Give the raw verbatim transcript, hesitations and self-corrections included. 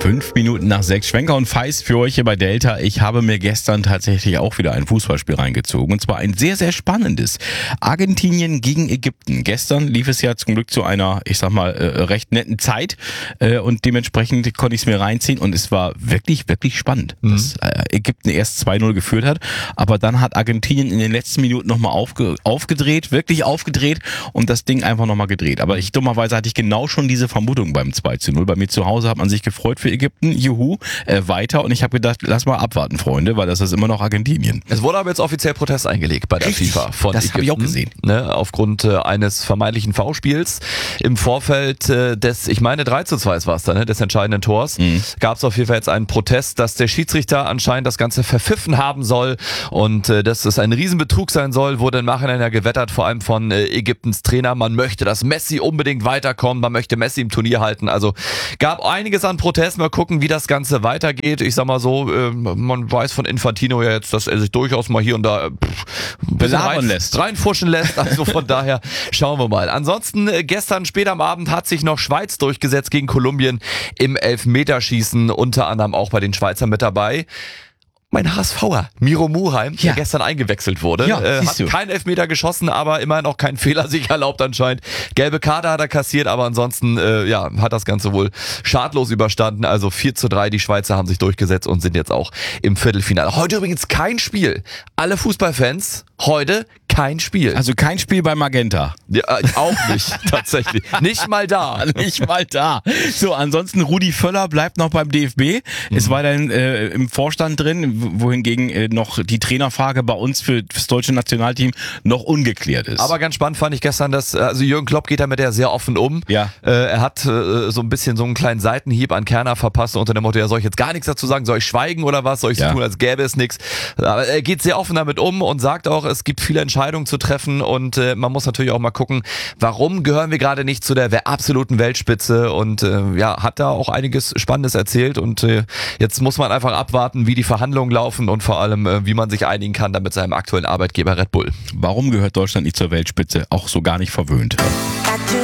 Fünf Minuten nach sechs. Schwenker und Feist für euch hier bei Delta. Ich habe mir gestern tatsächlich auch wieder ein Fußballspiel reingezogen. Und zwar ein sehr, sehr spannendes. Argentinien gegen Ägypten. Gestern lief es ja zum Glück zu einer, ich sag mal, äh, recht netten Zeit. Äh, und dementsprechend konnte ich es mir reinziehen. Und es war wirklich, wirklich spannend, mhm. dass äh, Ägypten erst zwei null geführt hat. Aber dann hat Argentinien in den letzten Minuten nochmal aufge, aufgedreht, wirklich aufgedreht und das Ding einfach nochmal gedreht. Aber ich dummerweise hatte ich genau schon diese Vermutung beim zwei zu null. Bei mir zu Hause hat man sich gefreut für Ägypten, juhu, äh, weiter. Und ich habe gedacht, lass mal abwarten, Freunde, weil das ist immer noch Argentinien. Es wurde aber jetzt offiziell Protest eingelegt bei der Richtig, FIFA von das habe ich auch gesehen. Ne, aufgrund äh, eines vermeintlichen Foulspiels im Vorfeld äh, des, ich meine drei zu zwei war es da, ne, des entscheidenden Tors, mhm. gab es auf jeden Fall jetzt einen Protest, dass der Schiedsrichter anscheinend das Ganze verpfiffen haben soll und äh, dass es ein Riesenbetrug sein soll, wurde im Nachhinein ja gewettert, vor allem von äh, Ägyptens Trainer. Man möchte, dass Messi unbedingt weiterkommt, man möchte Messi im Turnier halten. Also gab einiges an Protest. Mal gucken, wie das Ganze weitergeht. Ich sag mal so, äh, man weiß von Infantino ja jetzt, dass er sich durchaus mal hier und da äh, rein, lässt. reinfuschen lässt. Also von daher schauen wir mal. Ansonsten äh, gestern spät am Abend hat sich noch Schweiz durchgesetzt gegen Kolumbien im Elfmeterschießen, unter anderem auch bei den Schweizern mit dabei. Mein HSVer, Miro Muheim, ja. der gestern eingewechselt wurde, ja, äh, hat keinen Elfmeter geschossen, aber immerhin auch keinen Fehler sich erlaubt anscheinend. Gelbe Karte hat er kassiert, aber ansonsten äh, ja, hat das Ganze wohl schadlos überstanden. Also vier zu drei, die Schweizer haben sich durchgesetzt und sind jetzt auch im Viertelfinale. Heute übrigens kein Spiel. Alle Fußballfans, heute kein Spiel. Also kein Spiel bei Magenta. Ja, äh, auch nicht, tatsächlich. Nicht mal da. Nicht mal da. So, ansonsten Rudi Völler bleibt noch beim D F B. Mhm. Ist weiterhin äh, im Vorstand drin, wohingegen äh, noch die Trainerfrage bei uns für das deutsche Nationalteam noch ungeklärt ist. Aber ganz spannend fand ich gestern, dass also Jürgen Klopp geht damit ja sehr offen um. Ja. Äh, er hat äh, so ein bisschen so einen kleinen Seitenhieb an Kerner verpasst unter dem Motto, ja, soll ich jetzt gar nichts dazu sagen, soll ich schweigen oder was, soll ich so ja. tun, als gäbe es nichts. Aber er geht sehr offen damit um und sagt auch, es gibt viele Entscheidungen zu treffen und äh, man muss natürlich auch mal gucken, warum gehören wir gerade nicht zu der absoluten Weltspitze und äh, ja, hat da auch einiges Spannendes erzählt und äh, jetzt muss man einfach abwarten, wie die Verhandlungen laufen und vor allem, äh, wie man sich einigen kann dann mit seinem aktuellen Arbeitgeber Red Bull. Warum gehört Deutschland nicht zur Weltspitze? Auch so gar nicht verwöhnt.